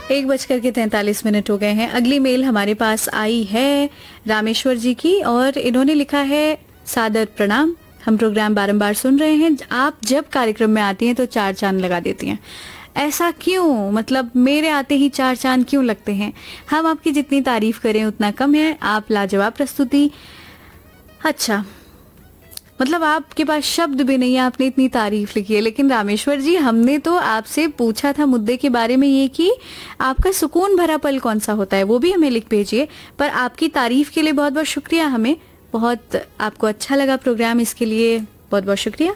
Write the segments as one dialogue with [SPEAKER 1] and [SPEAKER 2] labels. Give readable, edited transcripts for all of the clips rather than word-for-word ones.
[SPEAKER 1] 1:43 हो गए हैं। अगली मेल हमारे पास आई है रामेश्वर जी की और इन्होंने लिखा है सादर प्रणाम, हम प्रोग्राम बारंबार सुन रहे हैं, आप जब कार्यक्रम में आती हैं तो 4 चांद लगा देती हैं। ऐसा क्यों? मतलब मेरे आते ही 4 चांद क्यों लगते हैं? हम आपकी जितनी तारीफ करें उतना कम है। आप लाजवाब प्रस्तुति। अच्छा, मतलब आपके पास शब्द भी नहीं है, आपने इतनी तारीफ लिखी है। लेकिन रामेश्वर जी, हमने तो आपसे पूछा था मुद्दे के बारे में ये कि आपका सुकून भरा पल कौन सा होता है, वो भी हमें लिख भेजिए। पर आपकी तारीफ के लिए बहुत बहुत शुक्रिया, हमें बहुत आपको अच्छा लगा प्रोग्राम, इसके लिए बहुत बहुत शुक्रिया।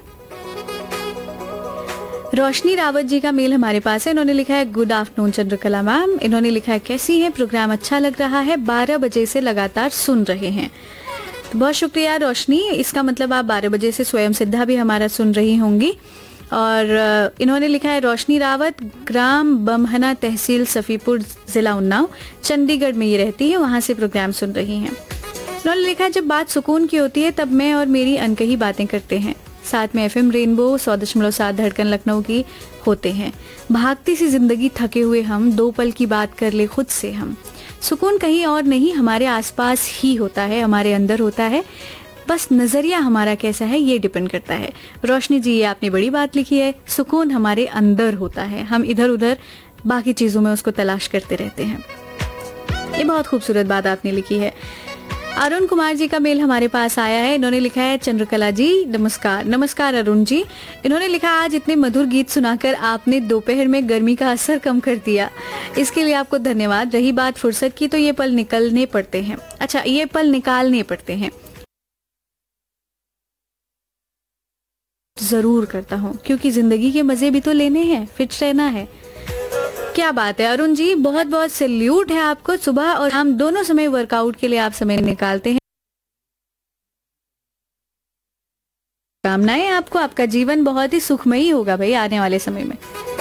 [SPEAKER 1] रोशनी रावत जी का मेल हमारे पास है। इन्होंने लिखा है गुड आफ्टरनून चंद्रकला मैम। इन्होंने लिखा है कैसी है, प्रोग्राम अच्छा लग रहा है, 12 बजे से लगातार सुन रहे हैं। तो बहुत शुक्रिया रोशनी, इसका मतलब आप 12 बजे से स्वयं सिद्धा भी हमारा सुन रही होंगी। और इन्होंने लिखा है रोशनी रावत, ग्राम बमहना, तहसील सफीपुर, जिला उन्नाव, चंडीगढ़ में ये रहती है, वहां से प्रोग्राम सुन रही हैं। इन्होंने लिखा है जब बात सुकून की होती है तब मैं और मेरी अनकही बातें करते हैं, साथ में FM रेनबो 100.7 धड़कन लखनऊ की होते हैं। भागती सी जिंदगी थके हुए हम, 2 पल की बात कर ले खुद से हम। सुकून कहीं और नहीं, हमारे आसपास ही होता है, हमारे अंदर होता है, बस नजरिया हमारा कैसा है ये डिपेंड करता है। रोशनी जी, ये आपने बड़ी बात लिखी है, सुकून हमारे अंदर होता है, हम इधर उधर बाकी चीजों में उसको तलाश करते रहते हैं। ये बहुत खूबसूरत बात आपने लिखी है। अरुण कुमार जी का मेल हमारे पास आया है। इन्होंने लिखा है चंद्रकला जी नमस्कार। नमस्कार अरुण जी। इन्होंने लिखा आज इतने मधुर गीत सुनाकर आपने दोपहर में गर्मी का असर कम कर दिया, इसके लिए आपको धन्यवाद। रही बात फुर्सत की तो ये पल निकलने पड़ते हैं। अच्छा, ये पल निकालने पड़ते हैं। जरूर करता हूँ, क्योंकि जिंदगी के मजे भी तो लेने हैं, फिट रहना है। क्या बात है अरुण जी, बहुत बहुत सैल्यूट है आपको। सुबह और शाम दोनों समय वर्कआउट के लिए आप समय निकालते हैं। कामनाएं आपको, आपका जीवन बहुत ही सुखमयी होगा भाई आने वाले समय में।